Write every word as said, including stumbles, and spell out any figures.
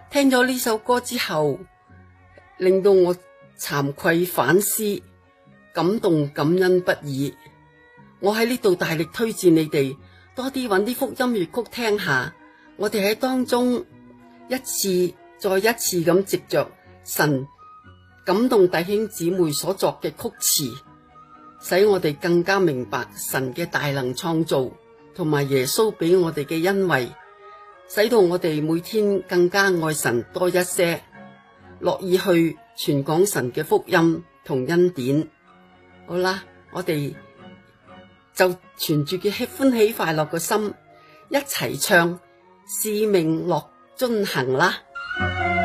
聽咗呢首歌之後，令到我慚愧反思，感動感恩不已。我喺呢度大力推薦你哋多啲揾啲福音粵曲聽下，我哋喺當中一次再一次咁藉着神感動弟兄姊妹所作嘅曲詞，使我哋更加明白神嘅大能創造同埋耶穌俾我哋嘅恩惠，使到我哋每天更加愛神多一些，樂意去傳講神嘅福音同恩典。好啦，我哋就存住嘅歡喜快樂嘅心，一齊唱使命樂遵行啦。